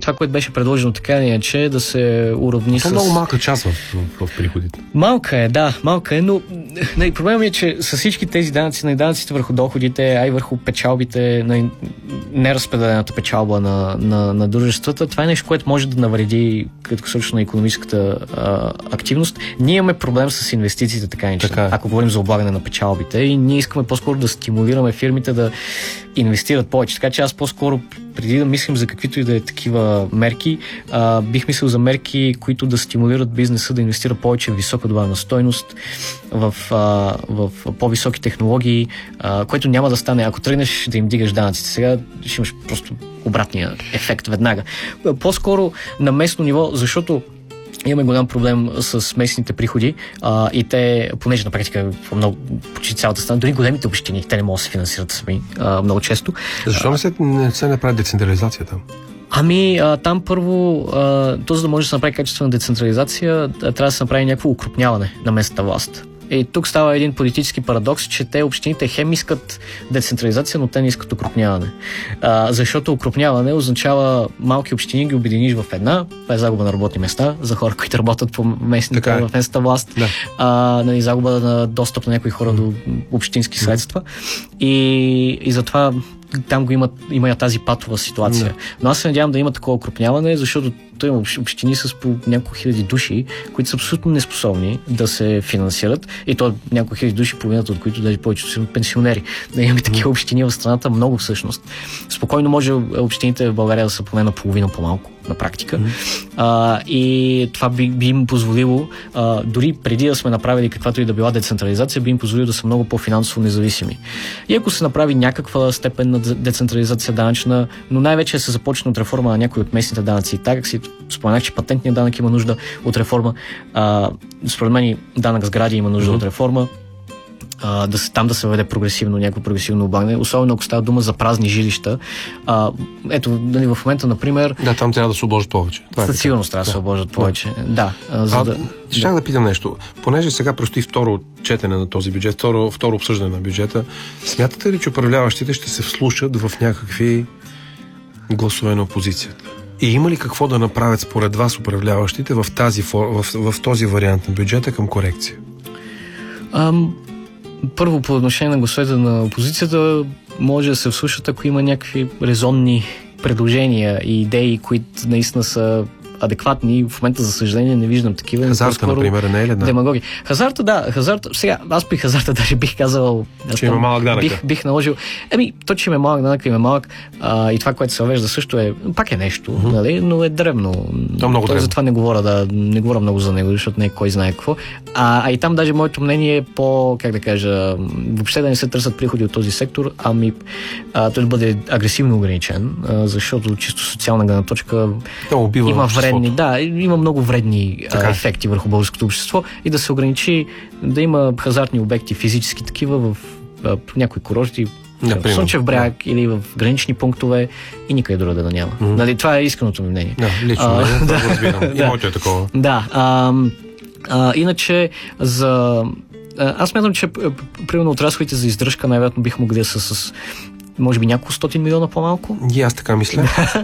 това, което беше предложено така или иначе, да се уравни с... много малка част в приходите. Малка е, но проблемът е, че с всички тези данъци, на данъците върху доходите, а и върху печалбите, на неразпределената печалба на дружествата, това е нещо, което може да навреди краткосрочно на икономическата активност. Ние имаме проблем с инвестициите, така иначе, ако говорим за облагане на печалбите, и ние искаме по-скоро да стимулираме фирмите да инвестират повече. Така че аз по-скоро, преди да мислим за каквито и да е такива мерки, бих мислил за мерки, които да стимулират бизнеса да инвестира повече в висока добавена стойност, в по-високи технологии, което няма да стане, ако тръгнеш да им дигаш данъците. Сега ще имаш просто обратния ефект веднага. По-скоро на местно ниво, защото имаме голям проблем с местните приходи и те, понеже на практика почти цялата страна, дори големите общини, те не могат да се финансират сами много често. Защо не се направи децентрализацията? Там първо, за да може да се направи качествена децентрализация, трябва да се направи някакво укрупняване на местната власт. И тук става един политически парадокс, че те общините хем искат децентрализация, но те не искат укрупняване. Защото укрупняване означава малки общини ги обединиш в една, това е загуба на работни места за хора, които работят в местната власт, загуба на достъп на някои хора до общински средства и затова там има тази патова ситуация. Но аз се надявам да има такова укрупняване, защото той има общини с по няколко хиляди души, които са абсолютно неспособни да се финансират, и то няколко хиляди души, половината от които даже повечето са пенсионери. Да имаме такива общини в страната, много всъщност. Спокойно може общините в България да са поне наполовина по-малко на практика. И това би им позволило, дори преди да сме направили каквато и да била децентрализация, би им позволило да са много по-финансово независими. И ако се направи някаква степен на децентрализация данъчна, но най-вече се започне от реформа на някои от местните данъци и такси, споменах, че патентният данък има нужда от реформа, според мен и данък сгради има нужда от реформа, там да се въведе някакво прогресивно облагане, особено ако става дума за празни жилища. Ето, в момента, например... Да, там трябва да се обложат повече. Със сигурност трябва да се обложат повече. Ще да питам нещо. Понеже сега предстои второ четене на този бюджет, второ обсъждане на бюджета, смятате ли, че управляващите ще се вслушат в някакви гласове на опозицията? И има ли какво да направят според вас управляващите в този вариант на бюджета към корекция? Първо, по отношение на гласовете на опозицията, може да се вслушат, ако има някакви резонни предложения и идеи, които наистина са адекватни. В момента, за съжаление, не виждам такива. Хазарта, например, не е ли? Демагоги. Хазарта, сега, аз при хазарта даже бих казал... Че има малък данък. Бих наложил... То, че има малък данък, има малък. И това, което се въвежда също пак е нещо, нали? Но е дребно. Затова не говоря много за него, защото не е кой знае какво. И там даже моето мнение е въобще да не се търсят приходи от този сектор, той да бъде агресивно ограничен, защото чисто социална гледна точка има има много вредни ефекти върху българското общество, и да се ограничи да има хазартни обекти, физически такива в някои курорти, в Слънчев бряг или в гранични пунктове, и никъде другаде да няма. Нали, това е искреното ми мнение. Лично, това го разбирам. И моето е такова. Иначе аз смятам, че примерно от разходите за издръжка най-вероятно бих могли да са с може би няколко 100 милиона по-малко. И аз така мисля.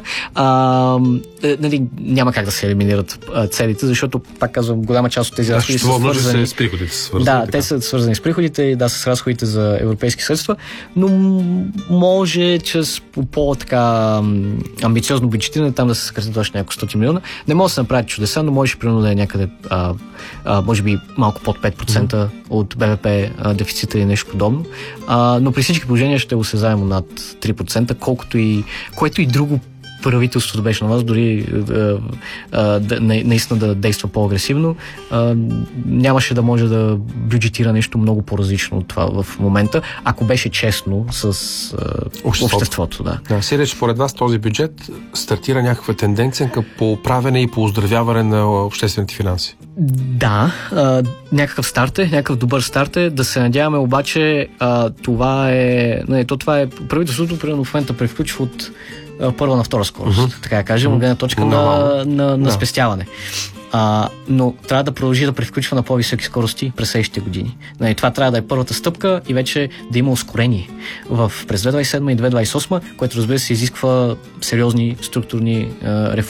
Няма как да се елиминират целите, защото, пак казвам, голяма част от тези разходи са свързани с приходите. Те са свързани с приходите, с разходите за европейски средства, но може чрез по-така амбициозно бюджетиране там да се съкратят още няколко 100 милиона. Не може да се направят чудеса, но може примерно да е някъде може би малко под 5% от БВП дефицита или нещо подобно. Но при всички положения ще го сезаемо над 3%, което и друго правителството да беше на вас, дори наистина да действа по-агресивно, нямаше да може да бюджетира нещо много по-различно от това в момента, ако беше честно с обществото. Сиреч, според вас този бюджет стартира някаква тенденция към поправяне и по-оздравяване на обществените финанси? Да, някакъв добър старт е. Да се надяваме обаче, това е правителството, примерно в момента превключва от първа на втора скорост, така да кажем, от гледна точка на спестяване. Но трябва да продължи да превключва на по-високи скорости през следващите години. Това трябва да е първата стъпка и вече да има ускорение през 2027 и 2028, което, разбира се, изисква сериозни структурни реформи